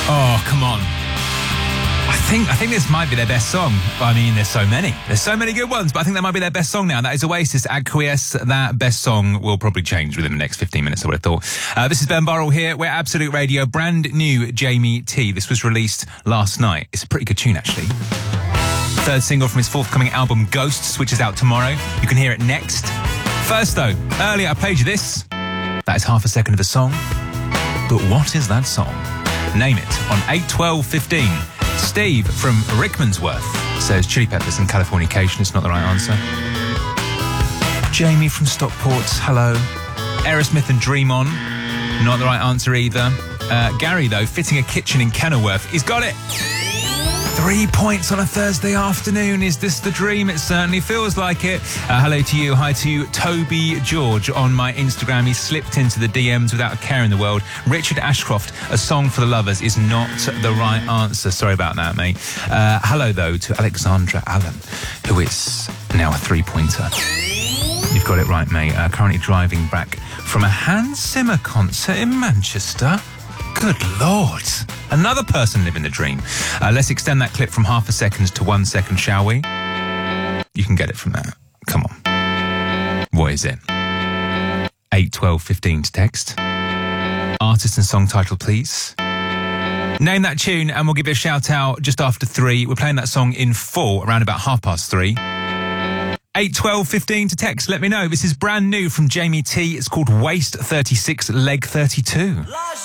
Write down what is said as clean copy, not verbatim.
Oh, come on. I think this might be their best song. I mean, there's so many. There's so many good ones, but I think that might be their best song now. That is Oasis, Acquiesce. That best song will probably change within the next 15 minutes, I would have thought. This is Ben Burrell here. We're Absolute Radio. Brand new Jamie T. This was released last night. It's a pretty good tune, actually. Third single from his forthcoming album, Ghosts, which is out tomorrow. You can hear it next. First, though, earlier I played you this. That is half a second of the song. But what is that song? Name it on 81215. Steve from Rickmansworth says Chili Peppers and Californication is not the right answer. Jamie from Stockport, hello. Aerosmith and Dream On, not the right answer either. Gary, though, Fitting a Kitchen in Kenilworth, he's got it. 3 points on a Thursday afternoon. Is this the dream? It certainly feels like it. Hello to you. Hi to Toby George on my Instagram. He slipped into the DMs without a care in the world. Richard Ashcroft, A Song for the Lovers is not the right answer. Sorry about that, mate. Hello, though, to Alexandra Allen, who is now a 3-pointer. You've got it right, mate. Currently driving back from a Hans Zimmer concert in Manchester. Good Lord. Another person living the dream. Let's extend that clip from half a second to 1 second, shall we? You can get it from that. Come on. What is it? 81215 to text. Artist and song title, please. Name that tune and we'll give you a shout out just after 3. We're playing that song in full around about 3:30. 81215 to text. Let me know. This is brand new from Jamie T. It's called Waist 36, Leg 32.